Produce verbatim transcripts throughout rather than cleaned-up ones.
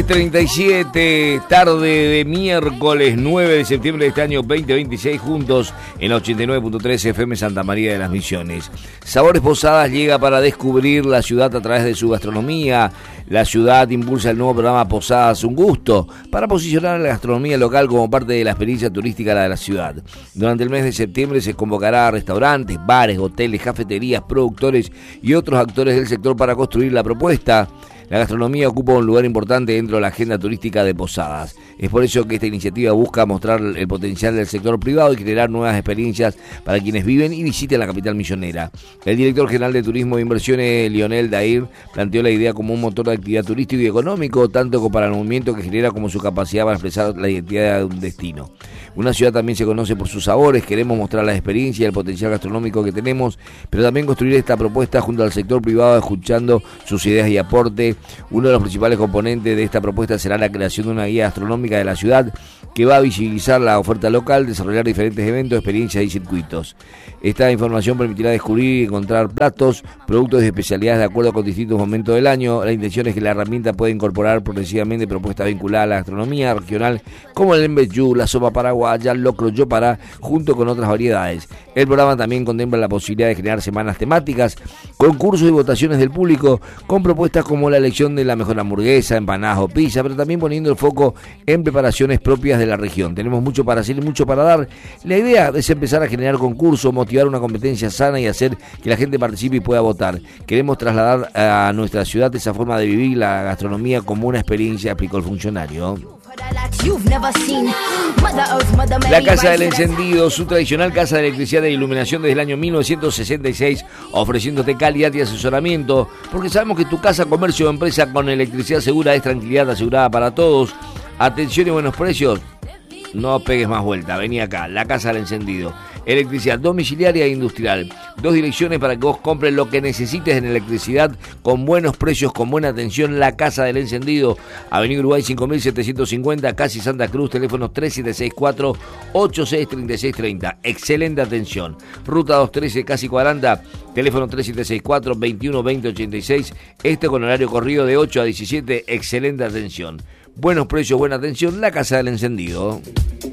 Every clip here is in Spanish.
treinta y siete, tarde de miércoles nueve de septiembre de este año veinte veintiséis, juntos en ochenta y nueve punto tres F M Santa María de las Misiones. Sabores Posadas llega para descubrir la ciudad a través de su gastronomía. La ciudad impulsa el nuevo programa Posadas Un Gusto para posicionar a la gastronomía local como parte de la experiencia turística de la ciudad. Durante el mes de septiembre se convocará a restaurantes, bares, hoteles, cafeterías, productores y otros actores del sector para construir la propuesta. La gastronomía ocupa un lugar importante dentro de la agenda turística de Posadas. Es por eso que esta iniciativa busca mostrar el potencial del sector privado y generar nuevas experiencias para quienes viven y visiten la capital millonera. El director general de Turismo e Inversiones, Lionel Dair, planteó la idea como un motor de actividad turístico y económico, tanto para el movimiento que genera como su capacidad para expresar la identidad de un destino. Una ciudad también se conoce por sus sabores, queremos mostrar la experiencia y el potencial gastronómico que tenemos, pero también construir esta propuesta junto al sector privado, escuchando sus ideas y aporte. Uno de los principales componentes de esta propuesta será la creación de una guía gastronómica de la ciudad que va a visibilizar la oferta local, desarrollar diferentes eventos, experiencias y circuitos. Esta información permitirá descubrir y encontrar platos, productos y especialidades de acuerdo con distintos momentos del año. La intención es que la herramienta pueda incorporar progresivamente propuestas vinculadas a la gastronomía regional como el embellú, la sopa paraguaya, el locro yopará, junto con otras variedades. El programa también contempla la posibilidad de generar semanas temáticas, concursos y votaciones del público con propuestas como la elección de la mejor hamburguesa, empanadas o pizza, pero también poniendo el foco en preparaciones propias de la región. Tenemos mucho para hacer y mucho para dar. La idea es empezar a generar concursos, motivar una competencia sana y hacer que la gente participe y pueda votar. Queremos trasladar a nuestra ciudad esa forma de vivir la gastronomía como una experiencia, explicó el funcionario. La Casa del Encendido, su tradicional casa de electricidad e iluminación desde el año mil novecientos sesenta y seis, ofreciéndote calidad y asesoramiento, porque sabemos que tu casa, comercio o empresa con electricidad segura es tranquilidad asegurada para todos. Atención y buenos precios. No pegues más vuelta, vení acá, La Casa del Encendido. Electricidad domiciliaria e industrial. Dos direcciones para que vos compres lo que necesites en electricidad con buenos precios, con buena atención. La Casa del Encendido, Avenida Uruguay cinco mil setecientos cincuenta, Casi Santa Cruz, teléfono tres siete seis cuatro, ocho seis tres seis tres cero. Excelente atención. Ruta doscientos trece, Casi cuarenta, teléfono tres siete seis cuatro, veintiuno veinte ochenta y seis. Este con horario corrido de ocho a diecisiete. Excelente atención. Buenos precios, buena atención. La Casa del Encendido.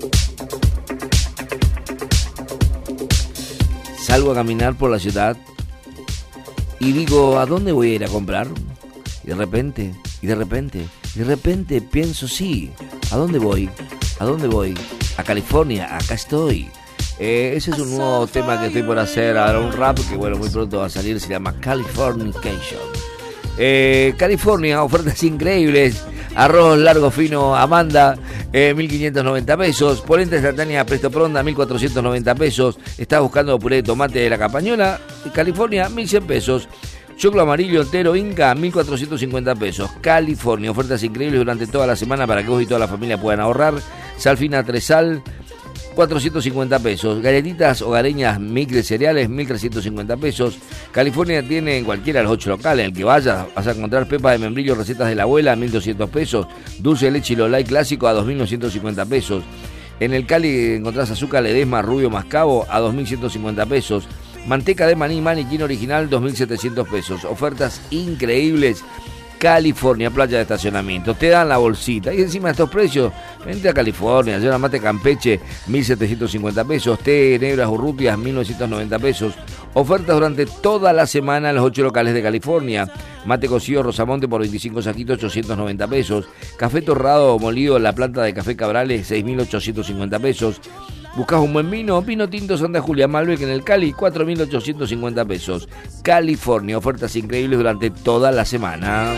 Salgo a caminar por la ciudad y digo, ¿a dónde voy a ir a comprar? Y de repente, y de repente, y de repente pienso, sí, ¿a dónde voy? ¿A dónde voy? A California, acá estoy. Eh, ese es un nuevo tema que estoy por hacer, ahora un rap que bueno, muy pronto va a salir, se llama Californication. Eh, California, ofertas increíbles. Arroz largo fino Amanda, eh, mil quinientos noventa pesos. Polenta instantánea Presto Pronda, mil cuatrocientos noventa pesos. Estás buscando puré de tomate de la Campañola, California, mil cien pesos. Choclo amarillo entero Inca, mil cuatrocientos cincuenta pesos. California, ofertas increíbles durante toda la semana para que vos y toda la familia puedan ahorrar. Sal fina Tresal, cuatrocientos cincuenta pesos. Galletitas hogareñas mix de cereales, mil trescientos cincuenta pesos. California tiene en cualquiera de los ocho locales, en el que vayas vas a encontrar pepa de membrillo, recetas de la abuela, mil doscientos pesos. Dulce de leche y Lolay clásico a dos mil novecientos cincuenta pesos. En el Cali encontrás azúcar Ledesma rubio mascabo a dos mil ciento cincuenta pesos. Manteca de maní maniquín original, dos mil setecientos pesos. Ofertas increíbles. California, playa de estacionamiento, te dan la bolsita y encima de estos precios, vente a California, lleva mate Campeche, mil setecientos cincuenta pesos, té negras urrutias, mil novecientos noventa pesos, ofertas durante toda la semana en los ocho locales de California, mate cocido Rosamonte por veinticinco saquitos, ochocientos noventa pesos, café torrado molido en la planta de Café Cabrales, seis mil ochocientos cincuenta pesos. ¿Buscás un buen vino? Vino tinto Santa Julia Malbec en el Cali, cuatro mil ochocientos cincuenta pesos. California, ofertas increíbles durante toda la semana.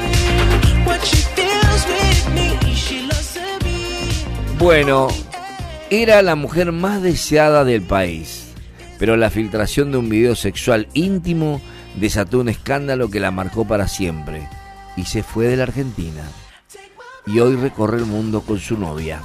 Bueno, era la mujer más deseada del país, pero la filtración de un video sexual íntimo desató un escándalo que la marcó para siempre y se fue de la Argentina. Y hoy recorre el mundo con su novia.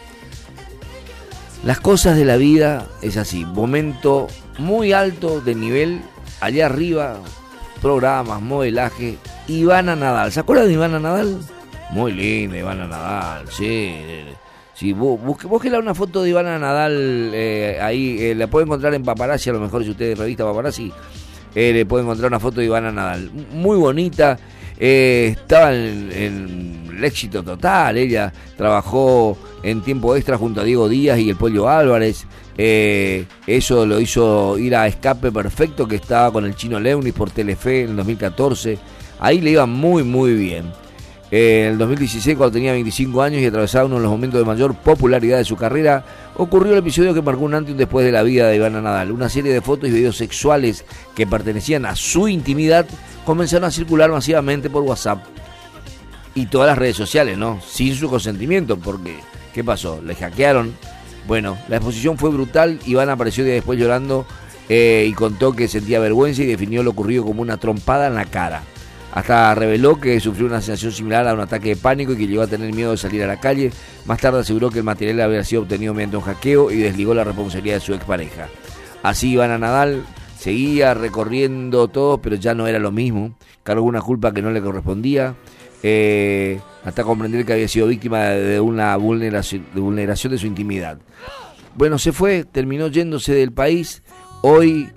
Las cosas de la vida es así, momento muy alto de nivel, allá arriba, programas, modelaje, Ivana Nadal. ¿Se acuerdan de Ivana Nadal? Muy linda Ivana Nadal, sí. Sí, busque, búsquela una foto de Ivana Nadal, eh, ahí, eh, la puede encontrar en Paparazzi, a lo mejor si usted es revista Paparazzi, eh, le puede encontrar una foto de Ivana Nadal. Muy bonita, eh, estaba en, en el éxito total. Ella trabajó en tiempo extra junto a Diego Díaz y el Pollo Álvarez. Eh, eso lo hizo ir a Escape Perfecto, que estaba con el Chino Leunis por Telefe en el dos mil catorce. Ahí le iba muy muy bien. Eh, en el dos mil dieciséis, cuando tenía veinticinco años y atravesaba uno de los momentos de mayor popularidad de su carrera, ocurrió el episodio que marcó un antes y un después de la vida de Ivana Nadal. Una serie de fotos y videos sexuales que pertenecían a su intimidad comenzaron a circular masivamente por WhatsApp y todas las redes sociales, ¿no? Sin su consentimiento, porque ¿qué pasó? ¿Le hackearon? Bueno, la exposición fue brutal. Ivana apareció días después llorando eh, y contó que sentía vergüenza y definió lo ocurrido como una trompada en la cara. Hasta reveló que sufrió una sensación similar a un ataque de pánico y que llegó a tener miedo de salir a la calle. Más tarde aseguró que el material había sido obtenido mediante un hackeo y desligó la responsabilidad de su expareja. Así Ivana Nadal seguía recorriendo todo, pero ya no era lo mismo. Cargó una culpa que no le correspondía, eh, hasta comprender que había sido víctima de una vulneración de, vulneración de su intimidad. Bueno, se fue, terminó yéndose del país. Hoy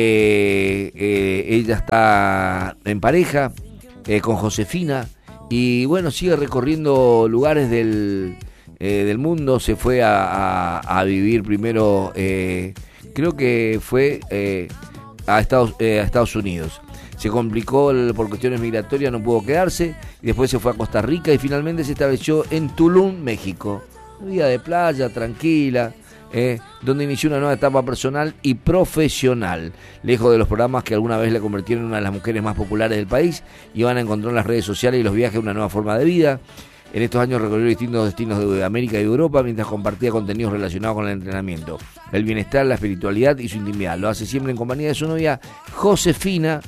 eh, eh, ella está en pareja Eh, con Josefina, y bueno, sigue recorriendo lugares del, eh, del mundo. Se fue a, a, a vivir primero, eh, creo que fue eh, a, Estados, eh, a Estados Unidos. Se complicó el, por cuestiones migratorias, no pudo quedarse, y después se fue a Costa Rica y finalmente se estableció en Tulum, México. Vida de playa, tranquila, Eh, donde inició una nueva etapa personal y profesional, lejos de los programas que alguna vez le convirtieron en una de las mujeres más populares del país. Ivana encontró en las redes sociales y los viajes una nueva forma de vida. En estos años recorrió distintos destinos de América y Europa mientras compartía contenidos relacionados con el entrenamiento, el bienestar, la espiritualidad y su intimidad. Lo hace siempre en compañía de su novia Josefina,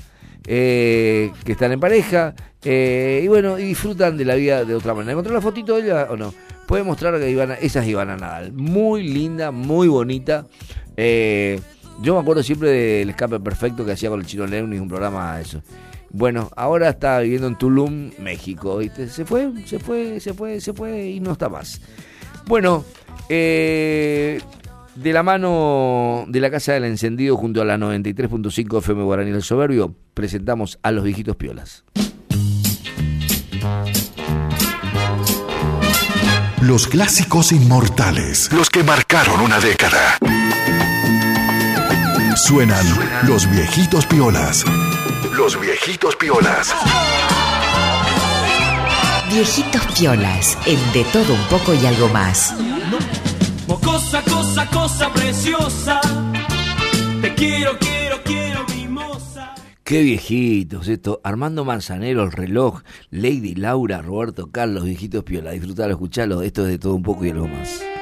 eh, que están en pareja, eh, y bueno, y disfrutan de la vida de otra manera. ¿Encontró la fotito de ella o no? Puede mostrar que Ivana, esa es Ivana Nadal, muy linda, muy bonita. Eh, yo me acuerdo siempre del Escape Perfecto que hacía con el Chino Leunis, un programa de eso. Bueno, ahora está viviendo en Tulum, México, ¿viste? Se fue, se fue, se fue, se fue y no está más. Bueno, eh, de la mano de la Casa del Encendido junto a la noventa y tres punto cinco F M Guaraní del Soberbio, presentamos a los Viejitos Piolas. Los clásicos inmortales, los que marcaron una década. Suenan los Viejitos Piolas. Los Viejitos Piolas. Viejitos Piolas, en De Todo Un Poco y Algo Más. Cosa, cosa, cosa preciosa. Te quiero, quiero, quiero, mimosa. Qué viejitos esto. Armando Manzanero, El Reloj, Lady Laura, Roberto Carlos, Viejitos Piola. Disfrutalo, escuchalo. Esto es De Todo Un Poco y Algo Más.